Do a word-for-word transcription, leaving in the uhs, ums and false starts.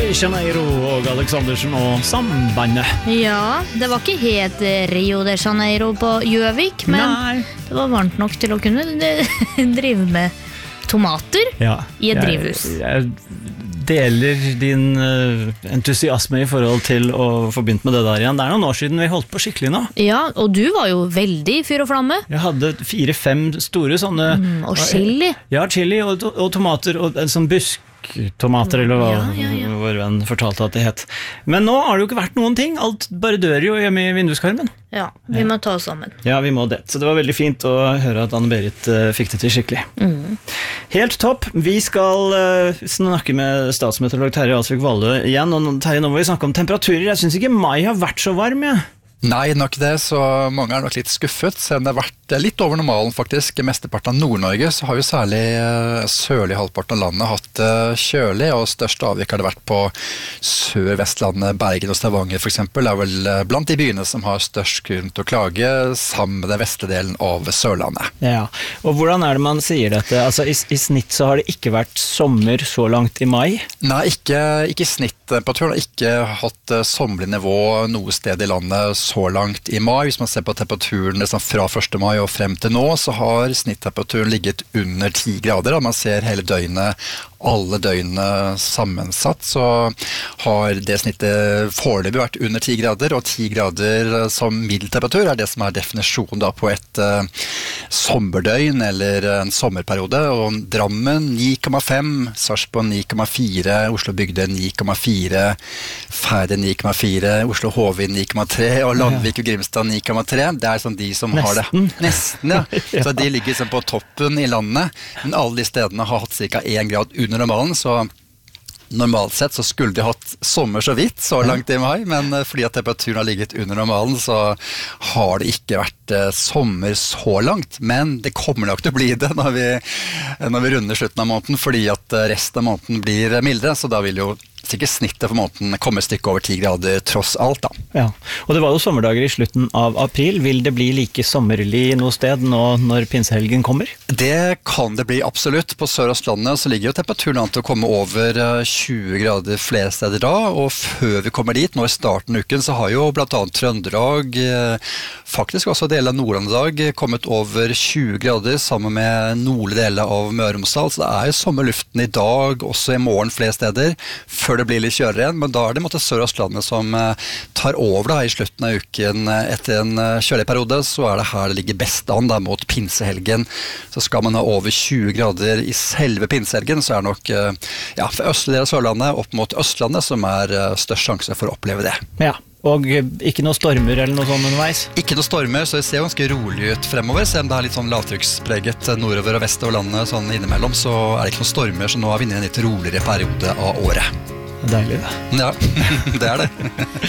de Janeiro og Alexandersen og sambandet. Ja, det var ikke helt Rio de Janeiro på Gjøvik, men Nei. det var varmt nok til å kunne drive med tomater Ja, i et jeg- drivhus. Jeg deler din eh, entusiasme i forhold til å få begynt med det der igjen. Det er noen år siden vi holdt på skikkelig nå. Ja, og du var jo veldig fyr og flamme. Jeg hadde fire-fem store sånne... Mm, og chili. Ja, chili og, to- og tomater og en sånn busktomater, eller hva Ja, ja, ja. vår venn fortalte at det het. Men nå har det jo ikke vært noen ting. Alt bare dør jo hjemme i vinduskarmen. Ja, vi må ta oss sammen. Ja, vi må det. Så det var veldig fint å høre at Anne-Berit uh, fikk det til skikkelig. Mm. Helt topp. Vi skal uh, snakke med statsmeteorolog Terje Alsvik Valdø igjen. Og nå- Terje, nå må vi snakke om temperaturer. Jeg synes ikke mai har vært så varm, ja. Nei, nok det, så mange er nok litt skuffet, selv om det har vært litt over normalen faktisk. I mesteparten av Nord-Norge så har jo særlig eh, sørlig halvparten av landet hatt eh, kjølig, og størst avvik har det vært på Sør-Vestlandet, Bergen og Stavanger for eksempel. Det er vel eh, blant de byene som har størst grunn til å klage, sammen med den vestre delen av Sørlandet. Ja, og hvordan er det man sier dette? Altså, i, i snitt så har det ikke vært sommer så langt i mai. Nei, ikke, ikke snittemperaturen har ikke hatt eh, sommerlig nivå noe sted i landet så langt i mai. Hvis man ser på temperaturen liksom fra første mai og frem til nå, så har snittemperaturen ligget under ti grader. Og man ser hele døgnet, alle døgnene sammensatt, så har det snittet foreløpig vært under ti grader, og ti grader som middeltemperatur er det som er definisjonen da på et uh, sommerdøgn eller en sommerperiode. Og Drammen ni komma fem, Sarpsborg ni komma fire, Oslo Bygde ni komma fire, Færde ni komma fire, Oslo Hovin ni komma tre og Landvik og Grimstad ni komma tre. Det er sånn de som har det. Nesten, ja. Så de ligger liksom på toppen i landet, men alle de stedene har hatt ca. én grad under normalen, så normalt sett så skulle de hatt sommer så vidt så langt i mai, men fordi at temperaturen har ligget under normalen, så har det ikke vært eh, sommer så langt, men det kommer nok til å bli det når vi, når vi runder slutten av måneden, fordi at resten av måneden blir mildere, så da vil jo sikkert snittet for måneden komme et stykke over ti grader tross alt da. Ja, og det var jo sommerdager i slutten av april. Vil det bli like sommerlig noe sted nå når pinsehelgen kommer? Det kan det bli absolutt. På Sør-Østlandet så ligger jo temperaturen an til å komme over tjue grader flere steder da, og før vi kommer dit, nå i starten av uken, så har jo blant annet Trøndelag, faktisk også deler av Nord-Trøndelag, kommet over tjue grader sammen med nordlige deler av Møre og Romsdal, så det er jo sommerluften i dag, også i morgen flere steder, før det blir litt kjørere igjen, men da er det måtte Sør-Østlandet som tar over da i slutten av uken etter en kjølig periode, så er det her det ligger best an da mot pinsehelgen. Så skal man ha over tjue grader i selve pinsehelgen, så er det nok ja, for østlige del av Sørlandet opp mot Østlandet som er størst sjanse for å oppleve det. Ja, og ikke noe stormer eller noe sånt underveis? Ikke noe stormer, så det ser ganske rolig ut fremover, selv om det er litt sånn lavtrykkspreget nordover og vestover landet sånn innimellom, så er det ikke noe stormer, så nå er vi inne i en litt roligere periode av året. Deilig det. Ja, det er det.